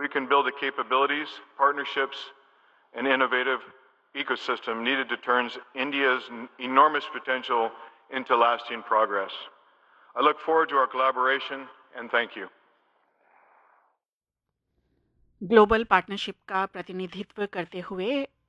we can build the capabilities, partnerships, and innovative ecosystem needed to turn India's enormous potential into lasting progress. I look forward to our collaboration and thank you. Global partnership का प्रतिनिधित्व करते हुए